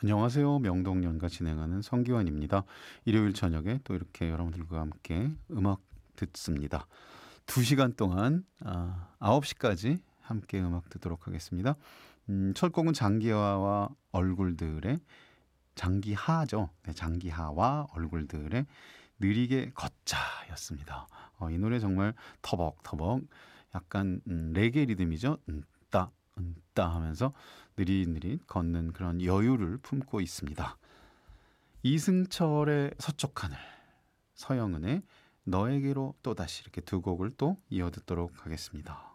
안녕하세요. 명동연가 진행하는 성기환입니다. 일요일 저녁에 또 이렇게 여러분들과 함께 음악 듣습니다. 2시간 동안 9시까지 함께 음악 듣도록 하겠습니다. 첫 곡은 장기하와 얼굴들의 장기하죠. 네, 장기하와 얼굴들의 느리게 걷자였습니다. 이 노래 정말 터벅터벅 약간 레게 리듬이죠. 따 따 하면서 느릿느릿 걷는 그런 여유를 품고 있습니다. 이승철의 서쪽 하늘, 서영은의 너에게로 또다시 이렇게 두 곡을 또 이어 듣도록 하겠습니다.